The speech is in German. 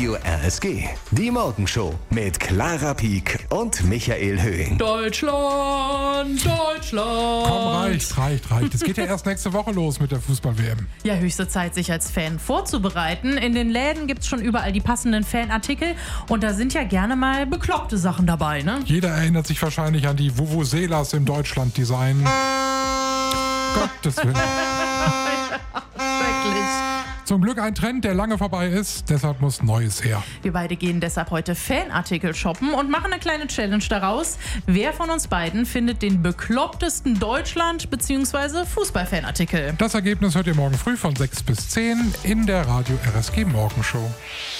Radio RSG. Die Morgenshow mit Clara Pieck und Michael Höhing. Deutschland! Komm, reicht. Es geht ja erst nächste Woche los mit der Fußball-WM. Ja, höchste Zeit, sich als Fan vorzubereiten. In den Läden gibt's schon überall die passenden Fanartikel und da sind ja gerne mal bekloppte Sachen dabei, ne? Jeder erinnert sich wahrscheinlich an die Vuvuzelas im Deutschland-Design. Gottes Willen. Schrecklich. Zum Glück ein Trend, der lange vorbei ist, deshalb muss Neues her. Wir beide gehen deshalb heute Fanartikel shoppen und machen eine kleine Challenge daraus. Wer von uns beiden findet den beklopptesten Deutschland- bzw. Fußball-Fanartikel? Das Ergebnis hört ihr morgen früh von 6 bis 10 in der Radio RSG Morgenshow.